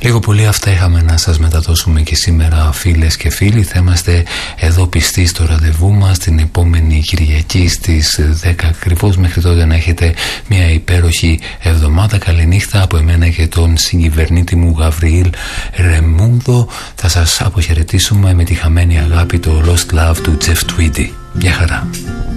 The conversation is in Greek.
Λίγο πολύ αυτά είχαμε να σας μεταδώσουμε και σήμερα, φίλες και φίλοι. Θα είμαστε εδώ πιστοί στο ραντεβού μας την επόμενη Κυριακή στις 10 ακριβώς. Μέχρι τότε να έχετε μια υπέροχη εβδομάδα. Καληνύχτα από εμένα και τον συγκυβερνήτη μου Γαβριήλ Ρεμούντο. Θα σας αποχαιρετήσουμε με τη χαμένη αγάπη, το Lost Love του Jeff Tweedy. Γεια χαρά.